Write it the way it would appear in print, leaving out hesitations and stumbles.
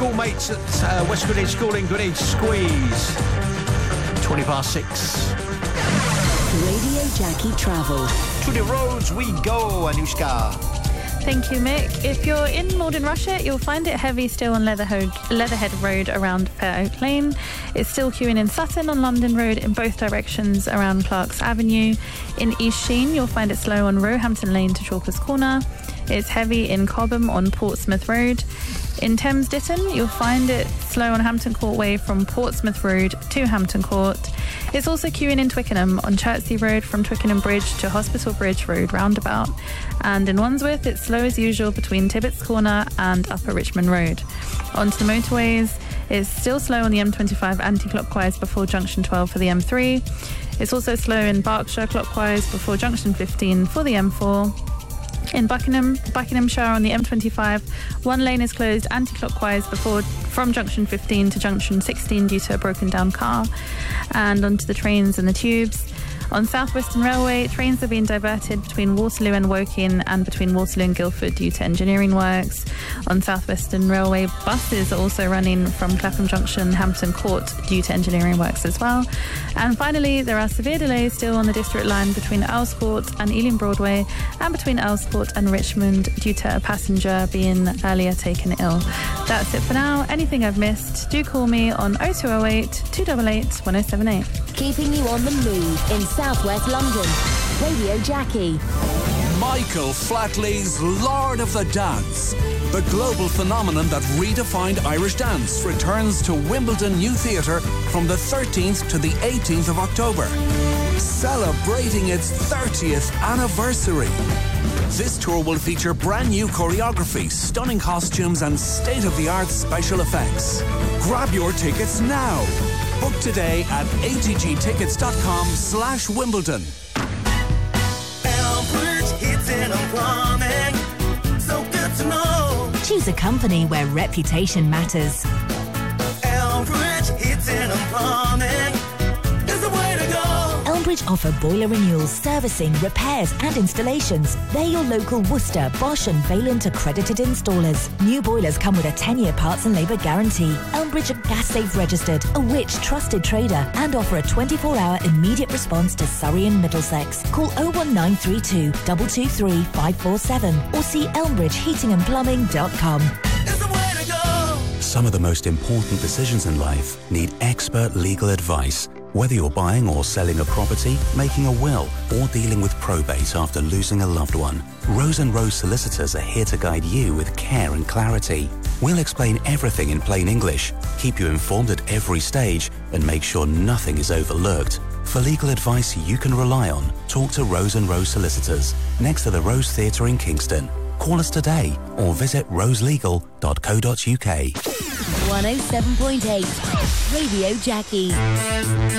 Schoolmates at West Greenwich School in Greenwich Squeeze. 6:20. Radio Jackie Travel. To the roads we go, Anushka. Thank you, Mick. If you're in Morden Rushet, you'll find it heavy still on Leatherhead Road around Fair Oak Lane. It's still queuing in Sutton on London Road in both directions around Clarks Avenue. In East Sheen, you'll find it slow on Roehampton Lane to Chalkers Corner. It's heavy in Cobham on Portsmouth Road. In Thames Ditton, you'll find it slow on Hampton Court Way from Portsmouth Road to Hampton Court. It's also queuing in Twickenham on Chertsey Road from Twickenham Bridge to Hospital Bridge Road roundabout. And in Wandsworth, it's slow as usual between Tibbetts Corner and Upper Richmond Road. Onto the motorways, it's still slow on the M25 anti-clockwise before junction 12 for the M3. It's also slow in Berkshire clockwise before junction 15 for the M4. In Buckinghamshire on the M25, one lane is closed anti-clockwise from junction 15 to junction 16 due to a broken down car. And onto the trains and the tubes. On South Western Railway, trains are being diverted between Waterloo and Woking and between Waterloo and Guildford due to engineering works. On South Western Railway, buses are also running from Clapham Junction, Hampton Court due to engineering works as well. And finally, there are severe delays still on the District Line between Earls Court and Ealing Broadway and between Earls Court and Richmond due to a passenger being earlier taken ill. That's it for now. Anything I've missed, do call me on 0208 288 1078. Keeping you on the move in Southwest London. Radio Jackie. Michael Flatley's Lord of the Dance. The global phenomenon that redefined Irish dance returns to Wimbledon New Theatre from the 13th to the 18th of October, celebrating its 30th anniversary. This tour will feature brand new choreography, stunning costumes and state-of-the-art special effects. Grab your tickets now. Book today at atgtickets.com/Wimbledon. Elbridge Heating and Plumbing, so good to know. Choose a company where reputation matters. Elbridge Heating and Plumbing is the way to go. Elbridge offer boiler renewals, servicing, repairs and installations. They're your local Worcester, Bosch and Vaillant accredited installers. New boilers come with a 10-year parts and labour guarantee. Elbridge are Gas Safe registered, a Which trusted trader, and offer a 24-hour immediate response to Surrey and Middlesex. Call 01932 223 547 or see elbridgeheatingandplumbing.com. It's the way to go. Some of the most important decisions in life need expert legal advice. Whether you're buying or selling a property, making a will, or dealing with probate after losing a loved one, Rose & Rose Solicitors are here to guide you with care and clarity. We'll explain everything in plain English, keep you informed at every stage, and make sure nothing is overlooked. For legal advice you can rely on, talk to Rose & Rose Solicitors, next to the Rose Theatre in Kingston. Call us today or visit roselegal.co.uk. 107.8 Radio Jackie.